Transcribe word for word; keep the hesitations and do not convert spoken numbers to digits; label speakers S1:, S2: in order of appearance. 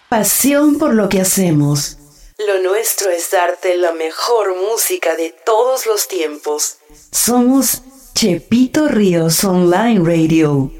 S1: Pasión por lo que hacemos. Lo nuestro es darte la mejor música de todos los tiempos. Somos Chepito Ríos Online Radio.